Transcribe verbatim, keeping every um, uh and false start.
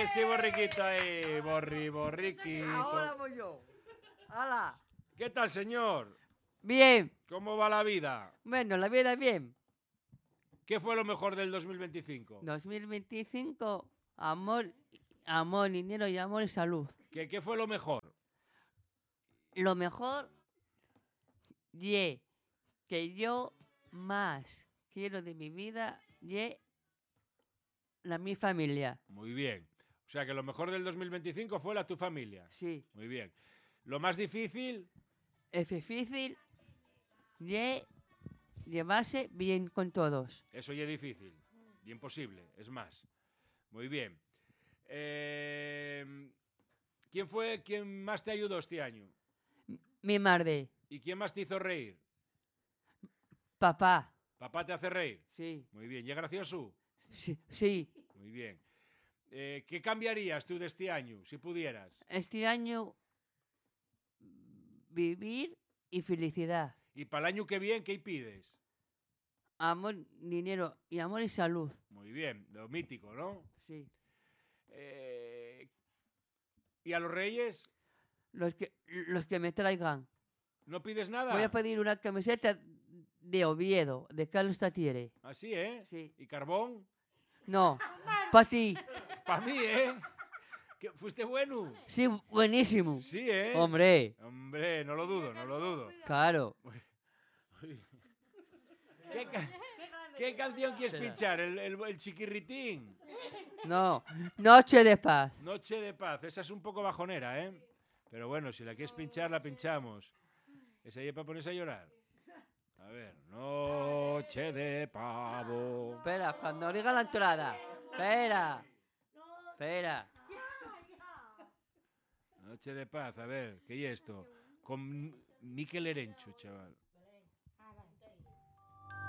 sí, borriquito ahí. Borri, borriquito. Ahora voy yo. ¡Hala! ¿Qué tal, señor? Bien. ¿Cómo va la vida? Bueno, la vida bien. ¿Qué fue lo mejor del dos mil veinticinco? dos mil veinticinco, amor, amor, dinero y amor y salud. ¿Qué, qué fue lo mejor? Lo mejor, ye, que yo más quiero de mi vida, ye, la mi familia. Muy bien. O sea que lo mejor del dos mil veinticinco fue la tu familia. Sí. Muy bien. Lo más difícil, Es difícil, ye, llevarse bien con todos. eso ya es difícil. Y imposible, es más. Muy bien. Eh, ¿Quién fue quien más te ayudó este año? Mi madre, ¿Y quién más te hizo reír? papá, ¿Papá te hace reír? sí, Muy bien. ¿Y es gracioso? sí, sí. Muy bien. Eh, ¿Qué cambiarías tú de este año, si pudieras? Este año, vivir y felicidad. Y para el año que viene, ¿qué pides? Amor, dinero y amor y salud. Muy bien, lo mítico, ¿no? Sí. Eh, ¿Y a los reyes? Los que, los que me traigan. ¿No pides nada? Voy a pedir una camiseta de Oviedo, de Carlos Tatiere. Así, ¿eh? Sí. ¿Y carbón? No, para ti. Para mí, ¿eh? ¿Que ¿Fuiste bueno? Sí, buenísimo. Sí, ¿eh? Hombre, Hombre, no lo dudo, no lo dudo. claro. ¿Qué, ca- qué canción quieres pinchar? ¿El, el, el chiquirritín? No, noche de paz. Noche de paz. Esa es un poco bajonera, ¿eh? Pero bueno, si la quieres pinchar, la pinchamos. ¿Esa ya para ponerse a llorar? A ver, noche de pavo. Espera, cuando diga la entrada. Espera. Espera. Noche de paz, a ver, ¿qué es esto? Con Miquel Erenchu, chaval.